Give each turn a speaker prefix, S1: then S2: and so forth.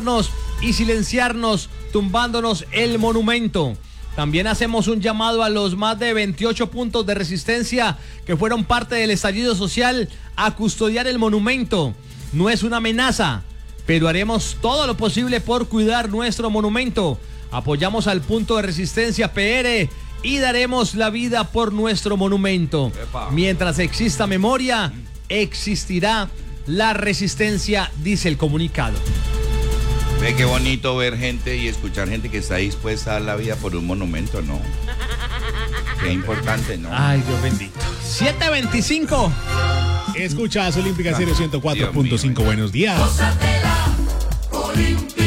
S1: tumbarnos y silenciarnos, tumbándonos el monumento. También hacemos un llamado a los más de 28 puntos de resistencia que fueron parte del estallido social a custodiar el monumento. No es una amenaza, pero haremos todo lo posible por cuidar nuestro monumento. Apoyamos al punto de resistencia PR y daremos la vida por nuestro monumento.
S2: Epa.
S1: Mientras exista memoria, existirá la resistencia, dice el comunicado.
S2: Ve qué bonito ver gente y escuchar gente que está dispuesta a dar la vida por un monumento, ¿no? Qué importante, ¿no?
S1: Ay, Dios bendito. 7:25.
S3: Escuchas Olímpica 104.5. Buenos días.
S4: Gózatela, Olimpia.